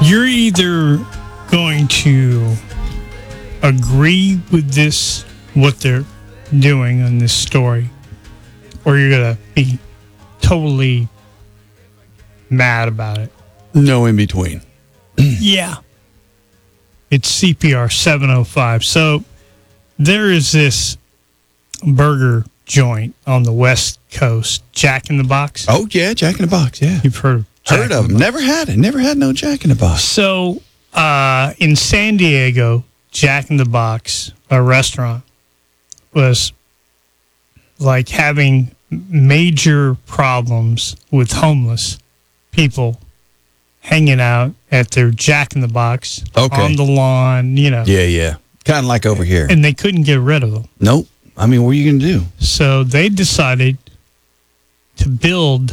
you're either going to agree with this, what they're doing on this story, or you're going to be totally mad about it. No in between. Yeah. It's CPR 705. So there is this burger joint on the West Coast, Jack in the Box. Oh, yeah, Jack in the Box, yeah. You've heard of Heard of them. Never had it. Never had no Jack in the Box. So in San Diego, Jack in the Box, a restaurant, was like having major problems with homeless people hanging out at their Jack in the Box on the lawn, Yeah. Kind of like over here. And they couldn't get rid of them. Nope. I mean, what are you going to do? So they decided to build